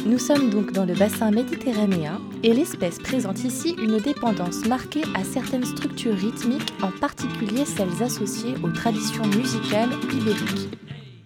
Nous sommes donc dans le bassin méditerranéen et l'espèce présente ici une dépendance marquée à certaines structures rythmiques, en particulier celles associées aux traditions musicales ibériques.